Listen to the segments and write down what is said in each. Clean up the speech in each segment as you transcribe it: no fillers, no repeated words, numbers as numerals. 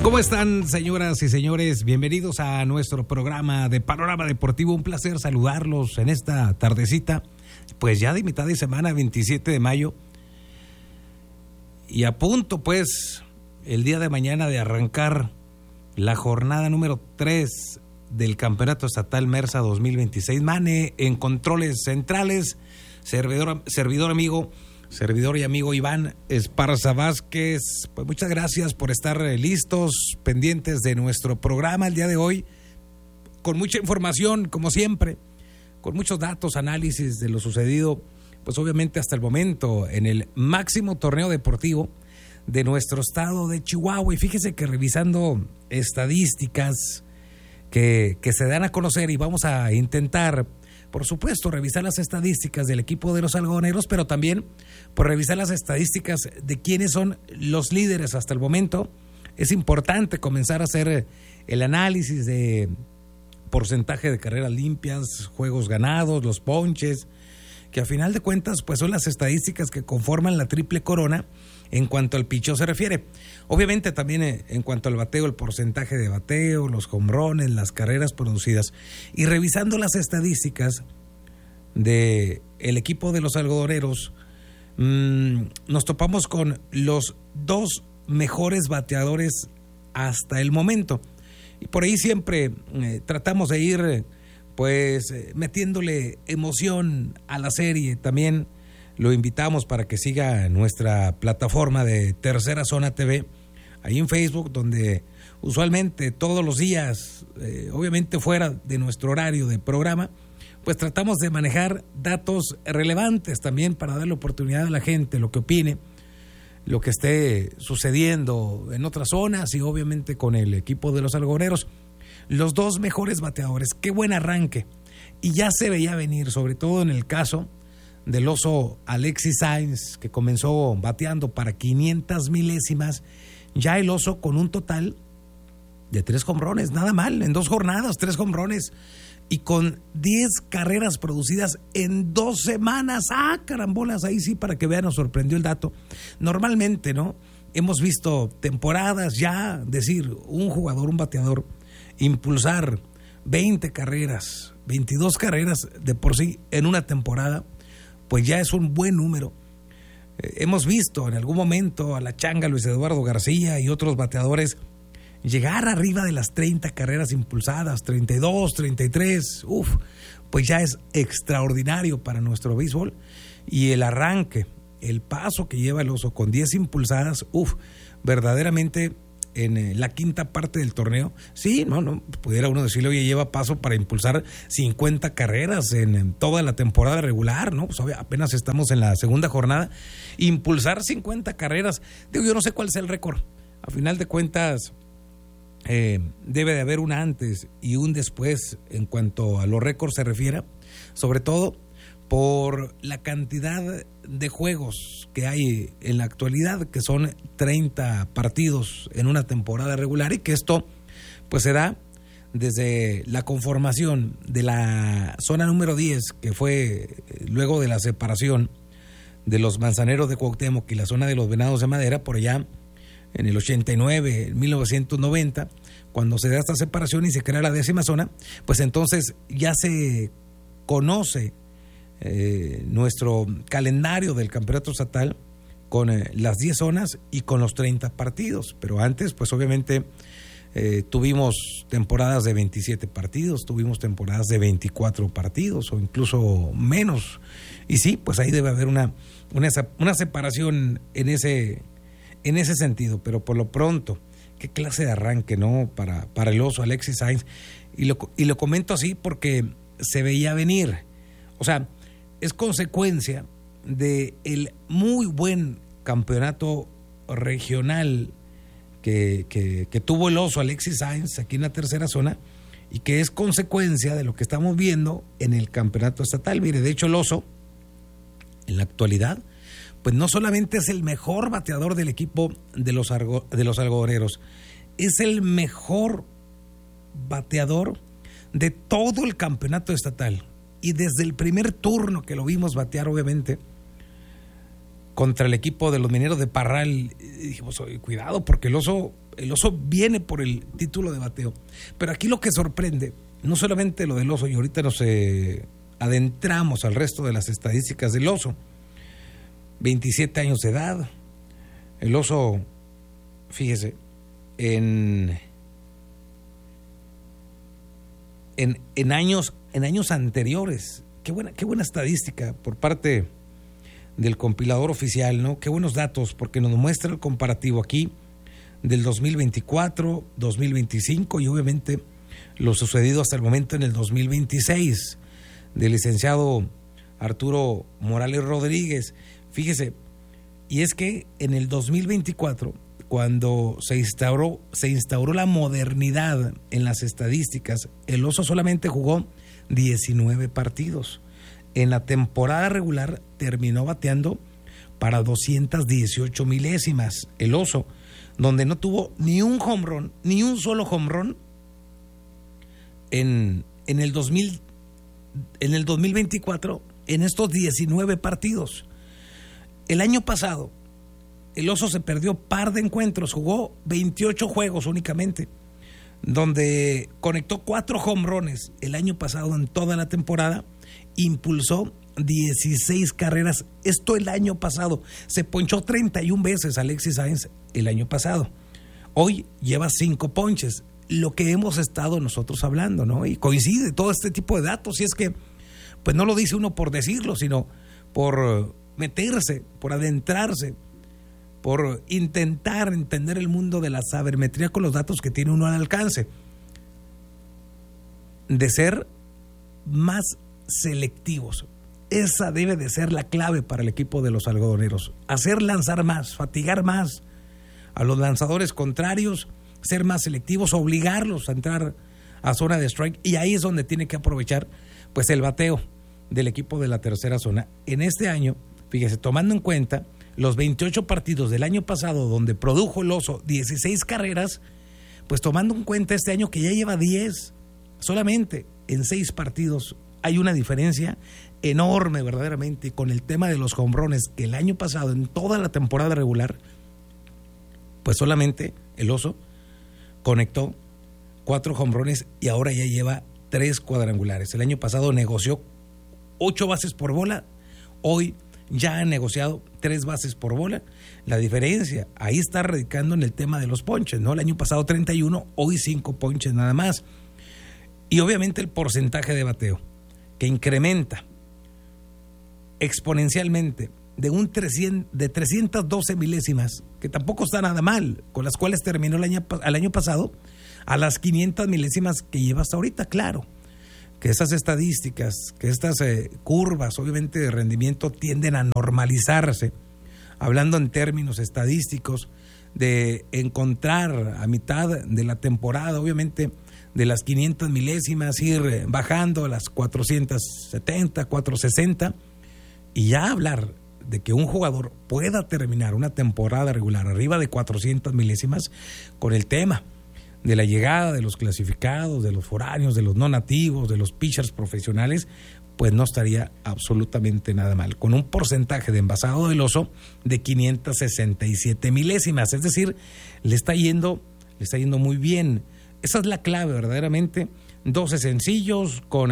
¿Cómo están, señoras y señores? Bienvenidos a nuestro programa de Panorama Deportivo. Un placer saludarlos en esta tardecita, pues ya de mitad de semana, 27 de mayo. Y a punto, pues, el día de mañana de arrancar la jornada número 3 del Campeonato Estatal MERSA 2026. Mane en controles centrales, servidor y amigo Iván Esparza Vázquez. Pues muchas gracias por estar listos, pendientes de nuestro programa el día de hoy, con mucha información, como siempre, con muchos datos, análisis de lo sucedido, pues obviamente hasta el momento, en el máximo torneo deportivo de nuestro estado de Chihuahua. Y fíjese que revisando estadísticas que se dan a conocer, y vamos a intentar, por supuesto, revisar las estadísticas del equipo de los algodoneros, pero también por revisar las estadísticas de quiénes son los líderes hasta el momento. Es importante comenzar a hacer el análisis de porcentaje de carreras limpias, juegos ganados, los ponches, que a final de cuentas pues son las estadísticas que conforman la triple corona en cuanto al picheo se refiere. Obviamente también en cuanto al bateo, el porcentaje de bateo, los jonrones, las carreras producidas. Y revisando las estadísticas del equipo de los algodoneros, nos topamos con los dos mejores bateadores hasta el momento. Y por ahí siempre tratamos de ir pues metiéndole emoción a la serie. También lo invitamos para que siga nuestra plataforma de Tercera Zona TV, ahí en Facebook, donde usualmente todos los días, obviamente fuera de nuestro horario de programa, pues tratamos de manejar datos relevantes también para darle oportunidad a la gente, lo que opine, lo que esté sucediendo en otras zonas y obviamente con el equipo de los algodoneros. Los dos mejores bateadores, qué buen arranque. Y ya se veía venir, sobre todo en el caso del oso Alexis Sainz, que comenzó bateando para 500 milésimas. Ya el oso con un total de 3 jonrones, nada mal, en 2 jornadas, 3 jonrones. Y con 10 carreras producidas en 2 semanas. ¡Ah, carambolas! Ahí sí, para que vean, nos sorprendió el dato. Normalmente, ¿no? Hemos visto temporadas ya, decir, un jugador, un bateador, impulsar 20 carreras, 22 carreras de por sí en una temporada, pues ya es un buen número. Hemos visto en algún momento a la changa Luis Eduardo García y otros bateadores llegar arriba de las 30 carreras impulsadas, 32, 33, pues ya es extraordinario para nuestro béisbol. Y el arranque, el paso que lleva el oso con 10 impulsadas, verdaderamente en la quinta parte del torneo, sí, no, pudiera uno decirle, oye, lleva paso para impulsar 50 carreras en toda la temporada regular, ¿no? Pues apenas estamos en la segunda jornada, impulsar 50 carreras, digo, yo no sé cuál sea el récord, a final de cuentas debe de haber un antes y un después en cuanto a los récords se refiere, sobre todo por la cantidad de juegos que hay en la actualidad, que son 30 partidos en una temporada regular, y que esto pues se da desde la conformación de la zona número 10, que fue luego de la separación de los Manzaneros de Cuauhtémoc y la zona de los Venados de Madera, por allá en el 89, 1990, cuando se da esta separación y se crea la 10ª zona, pues entonces ya se conoce nuestro calendario del campeonato estatal con las 10 zonas y con los 30 partidos. Pero antes, pues obviamente tuvimos temporadas de 27 partidos, tuvimos temporadas de 24 partidos o incluso menos. Y sí, pues ahí debe haber una separación en ese sentido. Pero por lo pronto, qué clase de arranque, ¿no? Para el oso Alexis Sainz. Y lo comento así porque se veía venir. O sea, es consecuencia de el muy buen campeonato regional que tuvo el oso Alexis Sainz aquí en la tercera zona, y que es consecuencia de lo que estamos viendo en el campeonato estatal. Mire, de hecho el oso en la actualidad pues no solamente es el mejor bateador del equipo de los algodoneros, es el mejor bateador de todo el campeonato estatal. Y desde el primer turno que lo vimos batear, obviamente, contra el equipo de los Mineros de Parral. Y dijimos, oye, cuidado, porque el oso viene por el título de bateo. Pero aquí lo que sorprende, no solamente lo del oso, y ahorita nos adentramos al resto de las estadísticas del oso. 27 años de edad. El oso, fíjese, en años anteriores. Qué buena estadística por parte del compilador oficial, ¿no? Qué buenos datos, porque nos muestra el comparativo aquí del 2024, 2025 y obviamente lo sucedido hasta el momento en el 2026 del licenciado Arturo Morales Rodríguez. Fíjese, y es que en el 2024, cuando se instauró la modernidad en las estadísticas, el oso solamente jugó 19 partidos. En la temporada regular terminó bateando para 218 milésimas el oso, donde no tuvo ni un home run, ni un solo home run en el 2024, en estos 19 partidos. El año pasado, el oso se perdió par de encuentros, jugó 28 juegos únicamente, donde conectó 4 home runs el año pasado en toda la temporada, impulsó 16 carreras, esto el año pasado, se ponchó 31 veces Alexis Sáenz el año pasado, hoy lleva 5 ponches, lo que hemos estado nosotros hablando, ¿no? Y coincide todo este tipo de datos, y es que, pues no lo dice uno por decirlo, sino por meterse, por adentrarse, por intentar entender el mundo de la sabermetría con los datos que tiene uno al alcance, de ser más selectivos. Esa debe de ser la clave para el equipo de los algodoneros, hacer lanzar más, fatigar más a los lanzadores contrarios, ser más selectivos, obligarlos a entrar a zona de strike, y ahí es donde tiene que aprovechar pues el bateo del equipo de la tercera zona. En este año, fíjese, tomando en cuenta los 28 partidos del año pasado donde produjo el oso 16 carreras, pues tomando en cuenta este año que ya lleva 10, solamente en 6 partidos hay una diferencia enorme verdaderamente. Y con el tema de los home runs, que el año pasado en toda la temporada regular, pues solamente el oso conectó 4 home runs y ahora ya lleva 3 cuadrangulares. El año pasado negoció 8 bases por bola, hoy ya ha negociado 3 bases por bola. La diferencia ahí está radicando en el tema de los ponches, ¿no? El año pasado 31, hoy 5 ponches nada más. Y obviamente el porcentaje de bateo, que incrementa exponencialmente de 312 milésimas, que tampoco está nada mal, con las cuales terminó el año pasado, a las 500 milésimas que lleva hasta ahorita. Claro que esas estadísticas, que estas curvas obviamente de rendimiento tienden a normalizarse, hablando en términos estadísticos, de encontrar a mitad de la temporada, obviamente de las 500 milésimas, ir bajando a las 470, 460, y ya hablar de que un jugador pueda terminar una temporada regular arriba de 400 milésimas, con el tema de la llegada de los clasificados, de los foráneos, de los no nativos, de los pitchers profesionales, pues no estaría absolutamente nada mal, con un porcentaje de envasado del oso de 567 milésimas, es decir, le está yendo muy bien. Esa es la clave verdaderamente, 12 sencillos con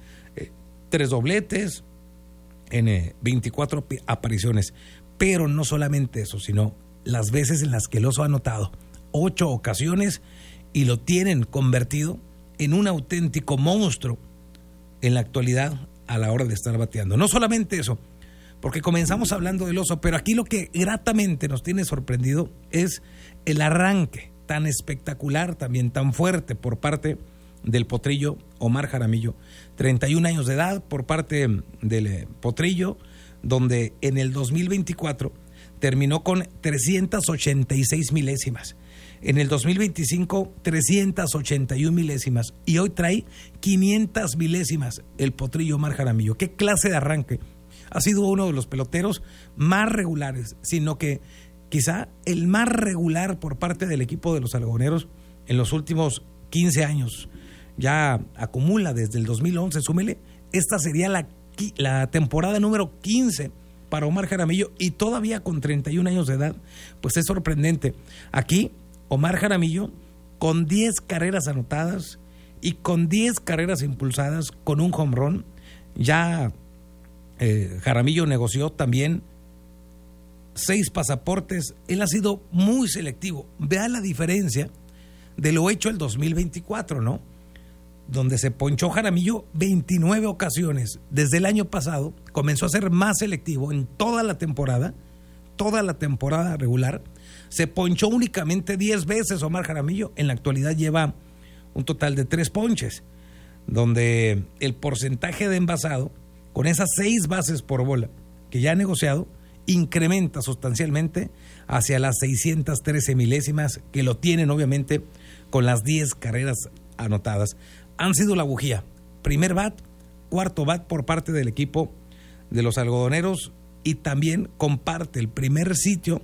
3 dobletes en 24 apariciones, pero no solamente eso, sino las veces en las que el oso ha anotado, 8 ocasiones, y lo tienen convertido en un auténtico monstruo en la actualidad a la hora de estar bateando. No solamente eso, porque comenzamos hablando del oso, pero aquí lo que gratamente nos tiene sorprendido es el arranque tan espectacular, también tan fuerte por parte del potrillo Omar Jaramillo. 31 años de edad por parte del potrillo, donde en el 2024 terminó con 386 milésimas. En el 2025, 381 milésimas. Y hoy trae 500 milésimas el potrillo Omar Jaramillo. ¿Qué clase de arranque? Ha sido uno de los peloteros más regulares, sino que quizá el más regular por parte del equipo de los algodoneros en los últimos 15 años. Ya acumula desde el 2011, súmele, esta sería la temporada número 15 para Omar Jaramillo, y todavía con 31 años de edad, pues es sorprendente. Aquí, Omar Jaramillo, con 10 carreras anotadas y con 10 carreras impulsadas, con un home run, ya Jaramillo negoció también 6 pasaportes. Él ha sido muy selectivo. Vea la diferencia de lo hecho el 2024, ¿no? Donde se ponchó Jaramillo 29 ocasiones. Desde el año pasado comenzó a ser más selectivo en toda la temporada regular. Se ponchó únicamente 10 veces Omar Jaramillo. En la actualidad lleva un total de 3 ponches, donde el porcentaje de envasado, con esas 6 bases por bola que ya ha negociado, incrementa sustancialmente hacia las 613 milésimas que lo tienen obviamente con las 10 carreras anotadas. Han sido la bujía, primer bat, cuarto bat por parte del equipo de los algodoneros, y también comparte el primer sitio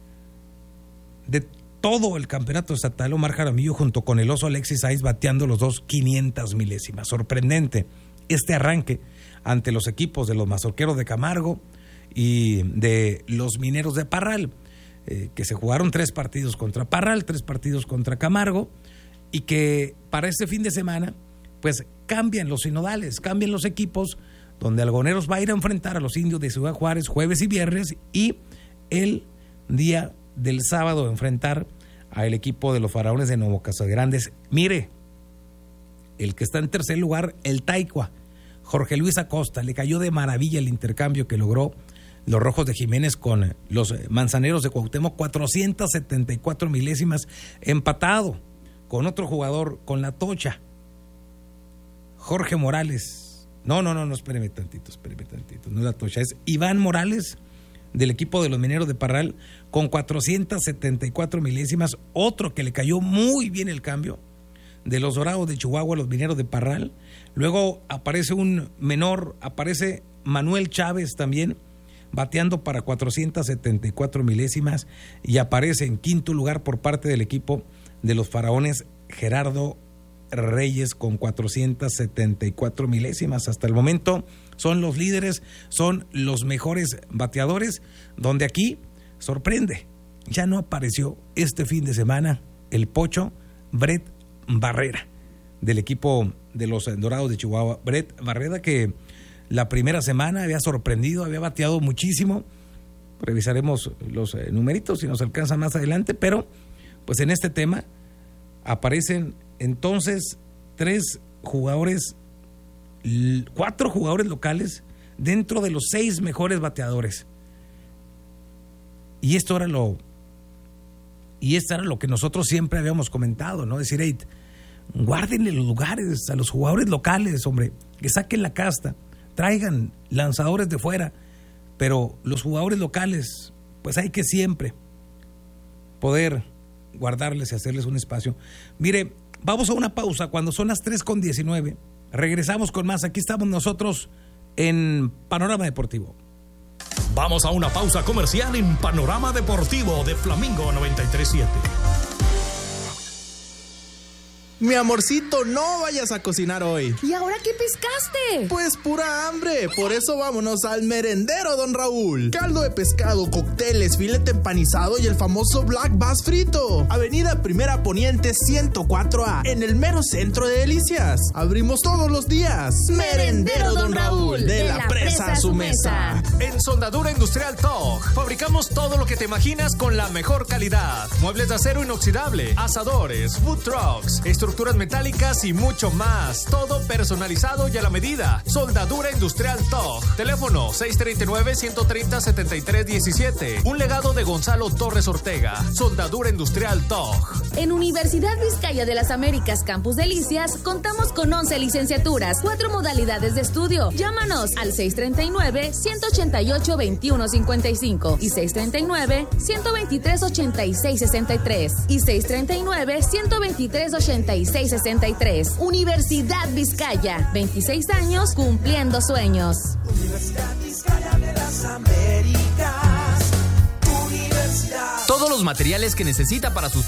de todo el campeonato estatal Omar Jaramillo junto con el oso Alexis Sáenz, bateando los dos 500 milésimas. Sorprendente este arranque ante los equipos de los mazorqueros de Camargo y de los mineros de Parral, que se jugaron 3 partidos contra Parral, 3 partidos contra Camargo, y que para este fin de semana pues cambian los sinodales, cambian los equipos, donde Algodoneros va a ir a enfrentar a los Indios de Ciudad Juárez jueves y viernes, y el día del sábado enfrentar al equipo de los Faraones de Nuevo Casagrandes. Mire, el que está en tercer lugar, el Taicua, Jorge Luis Acosta, le cayó de maravilla el intercambio que logró los Rojos de Jiménez con los Manzaneros de Cuauhtémoc, 474 milésimas, empatado con otro jugador, con la Tocha, Jorge Morales. No, espéreme tantito, no es la Tocha, es Iván Morales, del equipo de los Mineros de Parral, con 474 milésimas, otro que le cayó muy bien el cambio, de los Dorados de Chihuahua, los Mineros de Parral. Luego aparece un menor, aparece Manuel Chávez también, bateando para 474 milésimas, y aparece en quinto lugar por parte del equipo de los Faraones Gerardo Reyes con 474 milésimas. Hasta el momento son los líderes, son los mejores bateadores, donde aquí sorprende, ya no apareció este fin de semana el Pocho Brett Barrera, del equipo de los Dorados de Chihuahua. Brett Barrera, que la primera semana había sorprendido, había bateado muchísimo. Revisaremos los numeritos si nos alcanza más adelante, pero pues en este tema aparecen entonces 4 jugadores locales dentro de los 6 mejores bateadores. Y esto era lo que nosotros siempre habíamos comentado, ¿no? Decir, hey, guárdenle los lugares a los jugadores locales, hombre, que saquen la casta, traigan lanzadores de fuera, pero los jugadores locales, pues hay que siempre poder guardarles y hacerles un espacio. Mire, vamos a una pausa cuando son las 3:19. Regresamos con más. Aquí estamos nosotros en Panorama Deportivo. Vamos a una pausa comercial en Panorama Deportivo de Flamingo 93.7. Mi amorcito, no vayas a cocinar hoy. ¿Y ahora qué pescaste? Pues pura hambre, por eso vámonos al merendero, don Raúl. Caldo de pescado, cócteles, filete empanizado y el famoso Black Bass frito. Avenida Primera Poniente 104A, en el mero centro de Delicias. Abrimos todos los días. Merendero, don Raúl. De la presa a su mesa. En Soldadura Industrial TOG fabricamos todo lo que te imaginas con la mejor calidad. Muebles de acero inoxidable, asadores, food trucks, estructuras metálicas y mucho más. Todo personalizado y a la medida. Soldadura Industrial TOG. Teléfono 639-130-7317. Un legado de Gonzalo Torres Ortega. Soldadura Industrial TOG. En Universidad Vizcaya de las Américas Campus Delicias contamos con 11 licenciaturas, 4 modalidades de estudio. Llámanos al 639-188-2155 y 639-123-8663 y 639-123-8663. Universidad Vizcaya, 26 años cumpliendo sueños. Universidad Vizcaya de las Américas. Universidad. Todos los materiales que necesita para sus